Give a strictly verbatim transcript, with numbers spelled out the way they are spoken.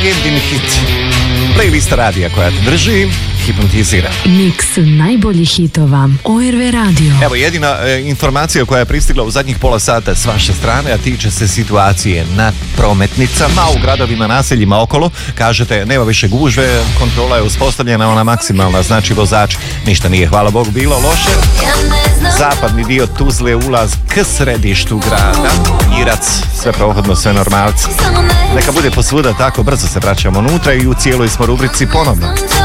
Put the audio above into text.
legendin hit. Playlista radija koja te drži, hipnotizira. Miks najboljih hitova O R V Radio. Evo, jedina e, informacija koja je pristigla u zadnjih pola sata s vaše strane, a tiče se situacije na prometnicama u gradovima, naseljima okolo. Kažete, nema više gužve, kontrola je uspostavljena, ona maksimalna, znači vozač ništa nije, hvala Bogu, bilo loše. Zapadni dio Tuzle, ulaz k središtu grada, Irac, sve prohodno, sve normalci. Neka bude posvuda tako, brzo se vraćamo unutra i u cijeloj smo rubrici ponovno.